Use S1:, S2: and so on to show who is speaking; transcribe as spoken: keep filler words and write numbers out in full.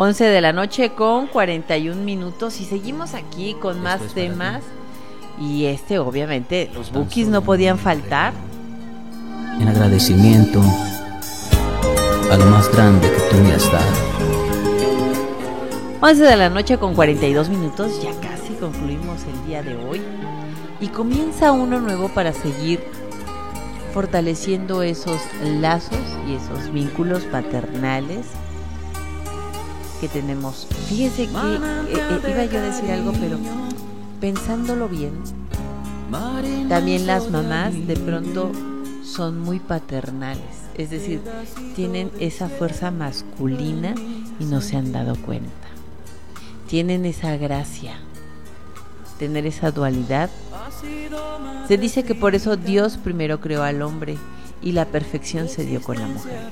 S1: once de la noche con cuarenta y un minutos y seguimos aquí con más
S2: Esto es
S1: temas. Y este, obviamente, los Bukis no podían faltar.
S2: En agradecimiento a lo más grande que tú me has dado.
S1: once de la noche con cuarenta y dos minutos, ya casi concluimos el día de hoy. Y comienza uno nuevo para seguir fortaleciendo esos lazos y esos vínculos paternales que tenemos. Fíjese que eh, eh, iba yo a decir algo, pero pensándolo bien, también las mamás de pronto son muy paternales, es decir, tienen esa fuerza masculina y no se han dado cuenta. Tienen esa gracia, tener esa dualidad. Se dice que por eso Dios primero creó al hombre y la perfección se dio con la mujer.